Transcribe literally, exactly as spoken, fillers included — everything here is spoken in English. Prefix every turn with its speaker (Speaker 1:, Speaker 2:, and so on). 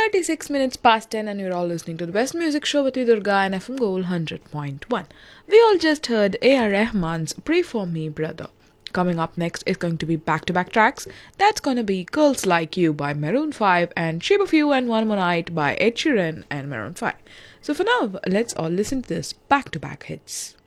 Speaker 1: thirty-six minutes past ten, and you're all listening to the best music show with you, Durga, and F M Gold one hundred point one. We all just heard A R. Rahman's Pray For Me, Brother. Coming up next is going to be back to back tracks. That's going to be Girls Like You by Maroon five and Shape of You and One More Night by Ed Sheeran and Maroon five. So for now, let's all listen to this back to back hits.